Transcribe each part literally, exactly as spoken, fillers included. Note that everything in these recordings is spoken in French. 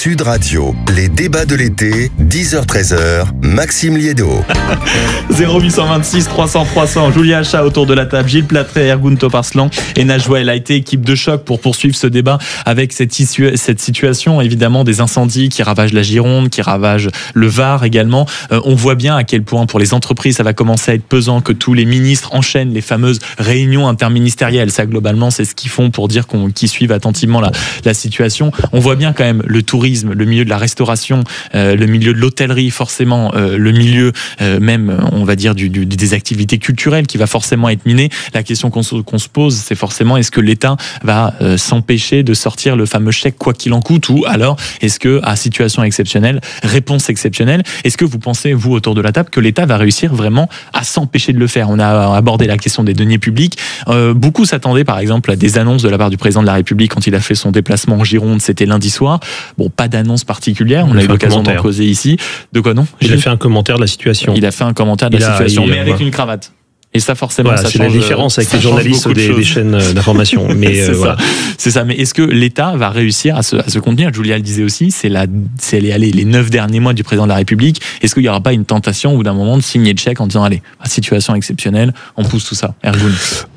Sud Radio, les débats de l'été, dix heures treize heures, Maxime Liédo. zéro huit cent vingt-six trois cents trois cents, Julia Achat autour de la table, Gilles Platré, Ergun Toparslan et Najwa El Haïty, équipe de choc pour poursuivre ce débat avec cette, issue, cette situation évidemment des incendies qui ravagent la Gironde, qui ravagent le Var également. Euh, on voit bien à quel point pour les entreprises ça va commencer à être pesant, que tous les ministres enchaînent les fameuses réunions interministérielles. Ça globalement c'est ce qu'ils font pour dire qu'on, qu'ils suivent attentivement la, la situation. On voit bien quand même le tourisme, le milieu de la restauration, euh, le milieu de l'hôtellerie forcément, euh, le milieu euh, même on va dire du, du, des activités culturelles qui va forcément être miné. La question qu'on se, qu'on se pose c'est forcément est-ce que l'État va euh, s'empêcher de sortir le fameux chèque quoi qu'il en coûte, ou alors est-ce que à situation exceptionnelle, réponse exceptionnelle, est-ce que vous pensez vous autour de la table que l'État va réussir vraiment à s'empêcher de le faire? On a abordé la question des deniers publics. Euh, beaucoup s'attendaient par exemple à des annonces de la part du président de la République quand il a fait son déplacement en Gironde, c'était lundi soir. Bon, pas d'annonce particulière, on a eu l'occasion d'en causer ici. De quoi non? Il a fait un commentaire de la situation. Il a fait un commentaire de la il situation, a, il, mais avec voilà. une cravate. Et ça, forcément, voilà, ça c'est change. C'est la différence avec les journalistes des, des chaînes d'information. Mais c'est, euh, ça. Voilà. c'est ça. Mais est-ce que l'État va réussir à se, à se contenir? Julia le disait aussi, c'est, la, c'est les, allez, les neuf derniers mois du président de la République. Est-ce qu'il n'y aura pas une tentation au bout d'un moment de signer le chèque en disant, allez, situation exceptionnelle, on pousse tout ça? Ergun.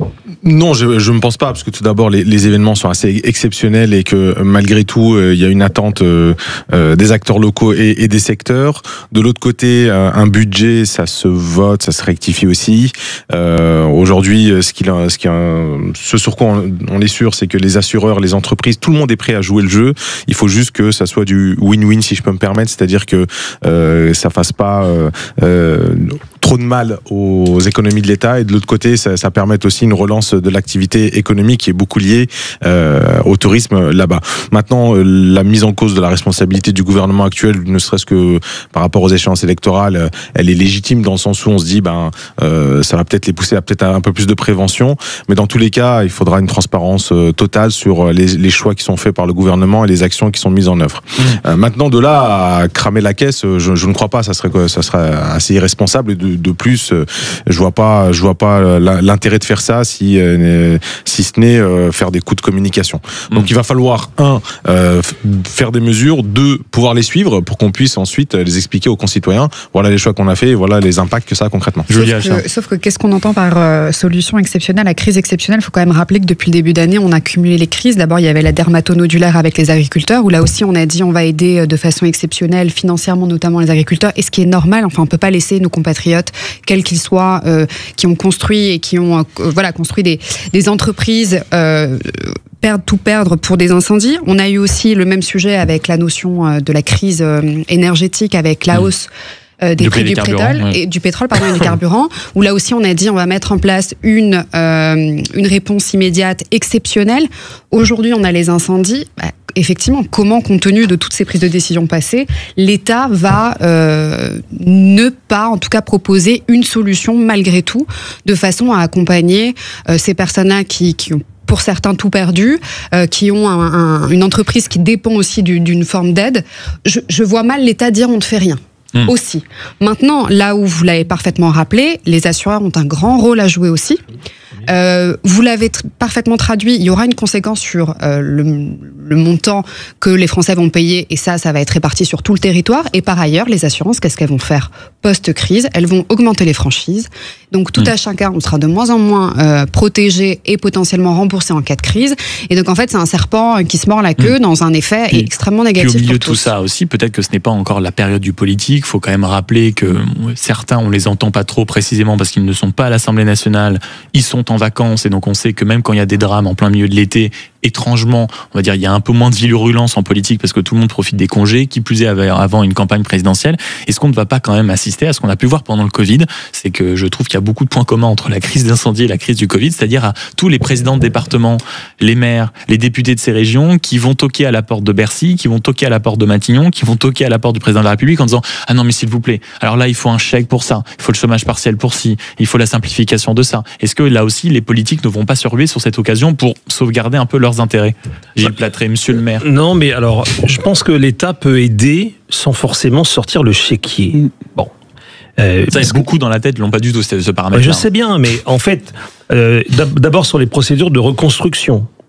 Non, je ne pense pas, parce que tout d'abord, les, les événements sont assez exceptionnels et que malgré tout, il euh, y a une attente euh, euh, des acteurs locaux et, et des secteurs. De l'autre côté, euh, un budget, ça se vote, ça se rectifie aussi. Euh, Aujourd'hui, ce, qu'il a, ce, qu'il a, ce sur quoi on, on est sûr, c'est que les assureurs, les entreprises, tout le monde est prêt à jouer le jeu. Il faut juste que ça soit du win-win, si je peux me permettre, c'est-à-dire que euh, ça fasse pas euh, euh, trop de mal aux économies de l'État, et de l'autre côté, ça, ça permet aussi une relance de l'activité économique qui est beaucoup liée euh, au tourisme là-bas. Maintenant, euh, la mise en cause de la responsabilité du gouvernement actuel, ne serait-ce que par rapport aux échéances électorales, elle est légitime dans le sens où on se dit, ben, euh, ça va peut-être les pousser à peut-être un peu plus de prévention, mais dans tous les cas, il faudra une transparence euh, totale sur les, les choix qui sont faits par le gouvernement et les actions qui sont mises en œuvre. Mmh. Euh, maintenant, de là à cramer la caisse, je, je ne crois pas, ça serait, ça serait assez irresponsable. Et de, de plus, je vois pas, je vois pas l'intérêt de faire ça si, euh, si ce n'est euh, faire des coups de communication. Donc, mmh. il va falloir un, euh, faire des mesures, deux, pouvoir les suivre pour qu'on puisse ensuite les expliquer aux concitoyens. Voilà les choix qu'on a fait, et voilà les impacts que ça a concrètement. Sauf que, sauf que qu'est-ce qu'on entend par euh, solution exceptionnelle à crise exceptionnelle? Il faut quand même rappeler que depuis le début d'année, on a cumulé les crises. D'abord, il y avait la dermatonodulaire avec les agriculteurs, où là aussi, on a dit on va aider de façon exceptionnelle, financièrement notamment les agriculteurs, et ce qui est normal. Enfin, on ne peut pas laisser nos compatriotes, quels qu'ils soient, euh, qui ont construit et qui ont euh, voilà, construit des, des entreprises, euh, perdre, tout perdre pour des incendies. On a eu aussi le même sujet avec la notion euh, de la crise euh, énergétique, avec la hausse Euh, des du prix du pétrole, ouais. et du pétrole pardon, et du carburant, où là aussi on a dit on va mettre en place une, euh, une réponse immédiate exceptionnelle. Aujourd'hui on a les incendies. Bah, effectivement, comment, compte tenu de toutes ces prises de décision passées, l'État va euh, ne pas, en tout cas, proposer une solution malgré tout, de façon à accompagner euh, ces personnes-là qui, qui ont pour certains tout perdu, euh, qui ont un, un, une entreprise qui dépend aussi du, d'une forme d'aide. Je, je vois mal l'État dire on ne fait rien. Mmh. Aussi. Maintenant, là où vous l'avez parfaitement rappelé, les assureurs ont un grand rôle à jouer aussi. Euh, vous l'avez t- parfaitement traduit, il y aura une conséquence sur euh, le, le montant que les Français vont payer, et ça, ça va être réparti sur tout le territoire. Et par ailleurs, les assurances, qu'est-ce qu'elles vont faire post-crise? Elles vont augmenter les franchises. Donc tout mmh. à chacun, on sera de moins en moins euh, protégé et potentiellement remboursé en cas de crise. Et donc en fait, c'est un serpent qui se mord la queue mmh. dans un effet et extrêmement négatif. Puis au milieu pour de tout ça aussi, peut-être que ce n'est pas encore la période du politique. Il faut quand même rappeler que certains, on les entend pas trop précisément parce qu'ils ne sont pas à l'Assemblée nationale. Ils sont en vacances, et donc on sait que même quand il y a des drames en plein milieu de l'été, étrangement, on va dire, il y a un peu moins de virulence en politique parce que tout le monde profite des congés, qui plus est avant une campagne présidentielle. Est-ce qu'on ne va pas quand même assister à ce qu'on a pu voir pendant le Covid? C'est que je trouve qu'il y a beaucoup de points communs entre la crise d'incendie et la crise du Covid, c'est-à-dire à tous les présidents de département, les maires, les députés de ces régions qui vont toquer à la porte de Bercy, qui vont toquer à la porte de Matignon, qui vont toquer à la porte du président de la République en disant « Ah non, mais s'il vous plaît, alors là, il faut un chèque pour ça, il faut le chômage partiel pour ci, il faut la simplification de ça. » Est-ce que là aussi, les politiques ne vont pas se ruer sur cette occasion pour sauvegarder un peu leurs intérêts? Gilles Platré, monsieur le maire. Non, mais alors, je pense que l'État peut aider sans forcément sortir le chéquier. Bon. Euh, ça, que... beaucoup dans la tête l'ont pas du tout, ce paramètre. Je sais bien, mais en fait, euh, d'abord sur les procédures de reconstruction.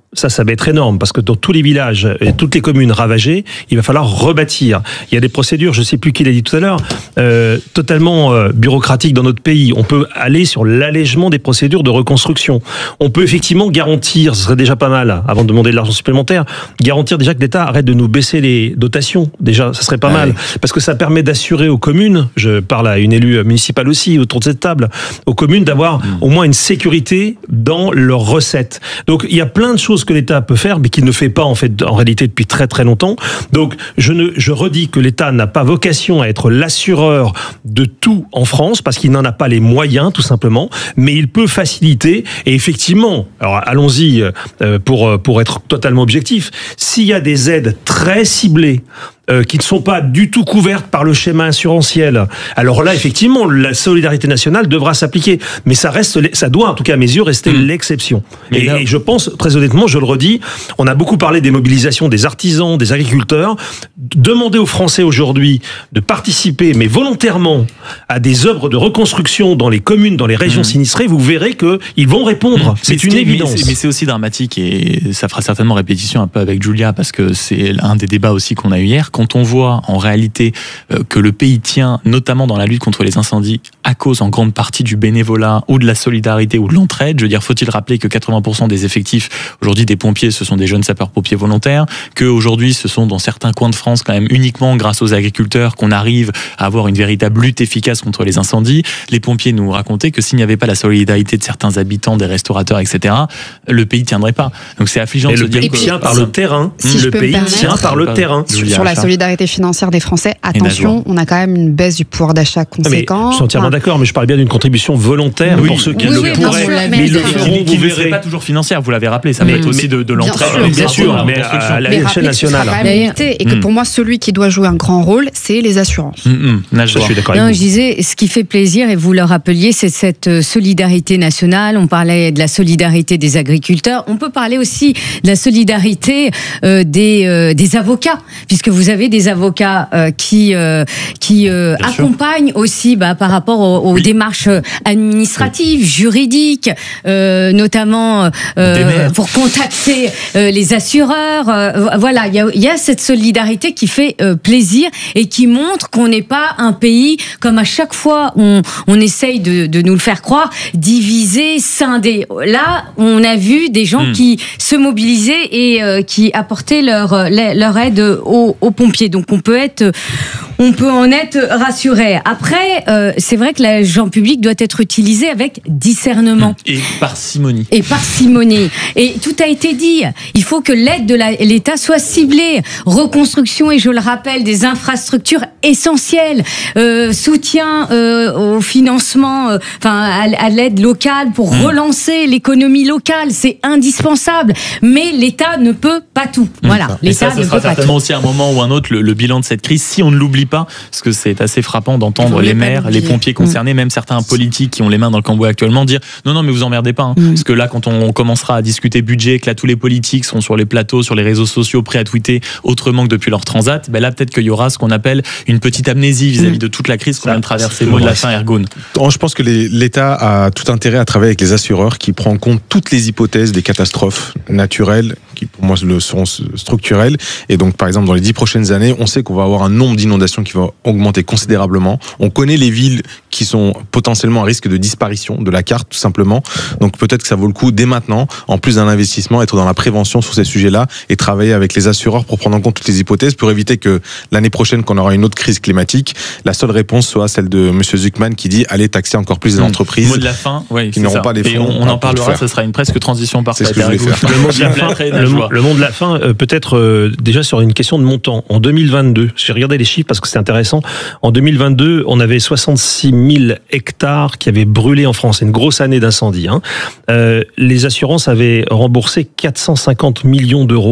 Ça, ça va être énorme parce que dans tous les villages et toutes les communes ravagées, il va falloir rebâtir. Il y a des procédures, je ne sais plus qui l'a dit tout à l'heure, euh, totalement euh, bureaucratiques dans notre pays. On peut aller sur l'allègement des procédures de reconstruction. On peut effectivement garantir, ce serait déjà pas mal, avant de demander de l'argent supplémentaire, garantir déjà que l'État arrête de nous baisser les dotations. Déjà, ça serait pas ah mal. Oui. Parce que ça permet d'assurer aux communes, je parle à une élue municipale aussi autour de cette table, aux communes d'avoir mmh. au moins une sécurité dans leurs recettes. Donc il y a plein de choses que l'État peut faire, mais qu'il ne fait pas en fait en réalité depuis très très longtemps. Donc je ne, je redis que l'État n'a pas vocation à être l'assureur de tout en France parce qu'il n'en a pas les moyens tout simplement, mais il peut faciliter et effectivement. Alors allons-y euh, pour pour être totalement objectif. S'il y a des aides très ciblées. Euh, qui ne sont pas du tout couvertes par le schéma assurantiel. Alors là, effectivement, la solidarité nationale devra s'appliquer, mais ça reste, ça doit, en tout cas à mes yeux, rester mmh. l'exception. Et, là... et je pense, très honnêtement, je le redis, on a beaucoup parlé des mobilisations des artisans, des agriculteurs. Demander aux Français aujourd'hui de participer, mais volontairement, à des œuvres de reconstruction dans les communes, dans les régions mmh. sinistrées, vous verrez que ils vont répondre. Mmh. C'est une évidence. Mais c'est, mais c'est aussi dramatique et ça fera certainement répétition un peu avec Julia parce que c'est un des débats aussi qu'on a eu hier. Quand on voit en réalité euh, que le pays tient, notamment dans la lutte contre les incendies, à cause en grande partie du bénévolat ou de la solidarité ou de l'entraide, je veux dire, faut-il rappeler que quatre-vingts pour cent des effectifs aujourd'hui des pompiers, ce sont des jeunes sapeurs-pompiers volontaires, qu'aujourd'hui ce sont dans certains coins de France quand même uniquement grâce aux agriculteurs qu'on arrive à avoir une véritable lutte efficace contre les incendies. Les pompiers nous racontaient que s'il n'y avait pas la solidarité de certains habitants, des restaurateurs, et cetera, le pays tiendrait pas. Donc c'est affligeant. Et de le se dire pays que... tient par le terrain. Si le pays tient par le terrain. Sur la solidarité financière des Français, attention, on a quand même une baisse du pouvoir d'achat conséquent. Mais je suis entièrement enfin... d'accord, mais je parle bien d'une contribution volontaire oui. pour ceux qui oui, le oui, pourraient. Sûr, mais, mais ils le feront, vous verrez. C'est pas toujours financière, vous l'avez rappelé, ça mais, peut être mais, aussi de, de l'entraide. Bien sûr, bien sûr mais à l'échelle nationale. Et que pour moi, celui qui doit jouer un grand rôle, c'est les assurances. Mmh, mmh, là, je, je suis d'accord non, avec vous. Je disais, ce qui fait plaisir, et vous le rappeliez, c'est cette solidarité nationale. On parlait de la solidarité des agriculteurs. On peut parler aussi de la solidarité euh, des, euh, des avocats, puisque vous avez des avocats euh, qui, euh, qui euh, accompagnent aussi bah, par rapport aux, aux oui. démarches administratives, oui. juridiques, euh, notamment euh, pour contacter euh, les assureurs. Euh, voilà, il y a, y a cette solidarité qui fait euh, plaisir et qui montre qu'on n'est pas un pays, comme à chaque fois on, on essaye de, de nous le faire croire, divisé, scindé. Là, on a vu des gens mmh. qui se mobilisaient et euh, qui apportaient leur, leur aide aux, aux pompiers. Donc on peut être, on peut en être rassuré. Après, euh, c'est vrai que l'argent public doit être utilisé avec discernement. Et parcimonie. Et parcimonie. Et tout a été dit. Il faut que l'aide de la, l'État soit ciblée. Reconstruction, et je le rappelle, des infrastructures essentielles. Euh, soutien euh, au financement, euh, enfin à, à l'aide locale pour mmh. relancer l'économie locale. C'est indispensable. Mais l'État ne peut pas tout. Mmh. Voilà. L'État ça, ne ce peut sera pas certainement tout. aussi à un moment ou un autre le, le bilan de cette crise, si on ne l'oublie pas, parce que c'est assez frappant d'entendre les maires, les pompiers concernés, mmh. même certains politiques qui ont les mains dans le cambouis actuellement dire non non mais vous emmerdez pas, hein. mmh. parce que là quand on commencera à discuter budget, que là tous les politiques sont sur les plateaux, sur les réseaux sociaux, prêts à tweeter autrement que depuis leur transat, ben là peut-être qu'il y aura ce qu'on appelle une petite amnésie vis-à-vis mmh. de toute la crise qu'on vient de traverser. Mot de la fin, Ergun. Je pense que les, l'État a tout intérêt à travailler avec les assureurs qui prend en compte toutes les hypothèses des catastrophes naturelles qui pour moi le seront structurelles, et donc par exemple dans les dix prochaines années on sait qu'on va avoir un nombre d'inondations qui va augmenter considérablement. On connaît les villes qui sont potentiellement à risque de disparition de la carte tout simplement, donc peut-être que ça vaut le coup dès maintenant, en plus d'un investissement, être dans la prévention sur ces sujets-là et travailler avec les assureurs pour prendre en compte toutes les hypothèses pour éviter que l'année prochaine, quand on aura une autre crise climatique, la seule réponse soit celle de M. Zuckman qui dit allez taxer encore plus les entreprises. Mot de la fin, oui, qui n'auront ça. Pas les fonds. Et on, on en parlera, ce sera une presque transition parfaite. C'est ce que je voulais faire. Le mot de la fin, le, le mot de la fin euh, peut-être euh, déjà sur une question de montant. En deux mille vingt-deux, j'ai regardé les chiffres parce que c'est intéressant. En deux mille vingt-deux, on avait soixante-six mille hectares qui avaient brûlé en France. C'est une grosse année d'incendie. Hein. Euh, les assurances avaient remboursé quatre cent cinquante millions d'euros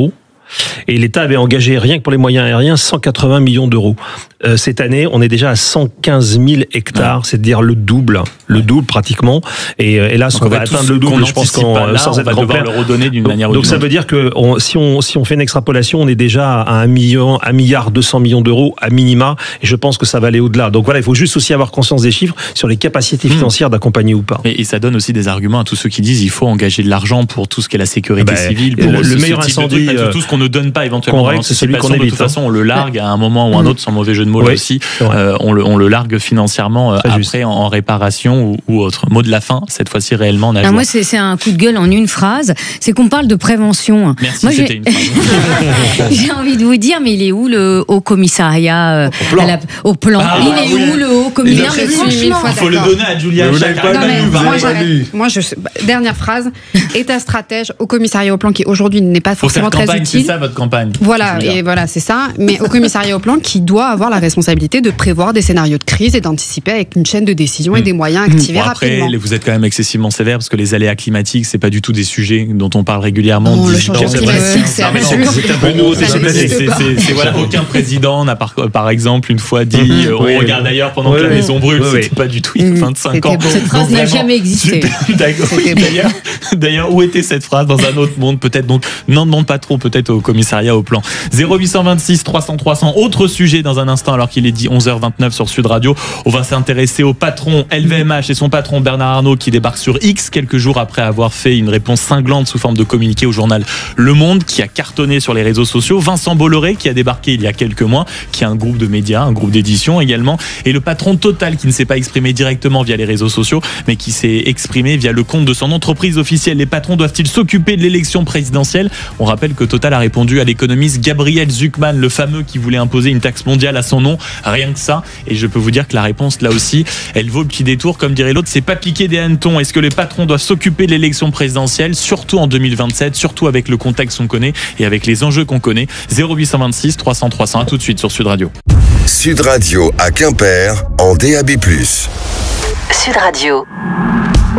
Et l'État avait engagé, rien que pour les moyens aériens, cent quatre-vingts millions d'euros. Euh, cette année, on est déjà à cent quinze mille hectares, ouais. c'est-à-dire le double, le double pratiquement. Et euh, hélas, donc on va atteindre le double, je pense, qu'on, là, sans on être va devoir le redonner d'une donc, manière ou donc d'une ça autre. veut dire que on, si, on, si on fait une extrapolation, on est déjà à un million, un milliard deux cents millions d'euros à minima. Et je pense que ça va aller au-delà. Donc voilà, il faut juste aussi avoir conscience des chiffres sur les capacités financières mmh. d'accompagner ou pas. Et, et ça donne aussi des arguments à tous ceux qui disent il faut engager de l'argent pour tout ce qui est la sécurité bah, civile, pour le, ce, le meilleur ce incendie, de, tout ce qu'on ne donne pas éventuellement. Correct, c'est celui qu'on évite. De toute façon, on le largue à un moment ou un autre, sans mauvais jeu de mots oui, là aussi. Euh, on, le, on le largue financièrement euh, après juste. en, en réparation ou, ou autre. Mot de la fin, cette fois-ci réellement. Alors moi, c'est, c'est un coup de gueule en une phrase. C'est qu'on parle de prévention. Merci, moi, c'était j'ai... une phrase. J'ai envie de vous dire, mais il est où le haut commissariat euh, au plan, à la, au plan. Ah, Il bah, est oui. où le haut commissariat? Il faut le donner à Julia. Non, mais moi, moi, je, dernière phrase. État stratège au commissariat au plan qui aujourd'hui n'est pas forcément très campagne, utile. C'est ça votre campagne. Voilà, et voilà, c'est ça. Mais au commissariat au plan qui doit avoir la responsabilité de prévoir des scénarios de crise et d'anticiper avec une chaîne de décision mmh. et des moyens activés bon, après, rapidement. Vous êtes quand même excessivement sévère parce que les aléas climatiques, c'est pas du tout des sujets dont on parle régulièrement. Non, le changement climatique, c'est un peu nouveau. C'est voilà, aucun président n'a par, par exemple une fois dit mmh. euh, on oui, regarde d'ailleurs pendant oui, que la oui. maison brûle. Oui, c'était oui. pas du tout il y a vingt-cinq ans. Cette phrase n'a jamais existé. D'ailleurs, d'ailleurs, où était cette phrase dans un autre monde peut-être. Donc n'en demande pas trop peut-être au commissariat au plan. zéro huit vingt-six trois cents trois cents. Autre sujet dans un instant alors qu'il est dit onze heures vingt-neuf sur Sud Radio. On va s'intéresser au patron L V M H et son patron Bernard Arnault qui débarque sur X quelques jours après avoir fait une réponse cinglante sous forme de communiqué au journal Le Monde qui a cartonné sur les réseaux sociaux. Vincent Bolloré qui a débarqué il y a quelques mois, qui a un groupe de médias, un groupe d'édition également, et le patron Total qui ne s'est pas exprimé directement via les réseaux sociaux mais qui s'est exprimé via le compte de son entreprise officielle. Les patrons doivent-ils s'occuper de l'élection présidentielle? On rappelle que Total a répondu à l'économiste Gabriel Zucman, le fameux qui voulait imposer une taxe mondiale à son nom, rien que ça. Et je peux vous dire que la réponse là aussi, elle vaut le petit détour, comme dirait l'autre, c'est pas piquer des hannetons. Est-ce que les patrons doivent s'occuper de l'élection présidentielle, surtout en deux mille vingt-sept, surtout avec le contexte qu'on connaît et avec les enjeux qu'on connaît? Zéro huit vingt-six trois cents trois cents. À tout de suite sur Sud Radio. Sud Radio à Quimper en D A B plus. Sud Radio.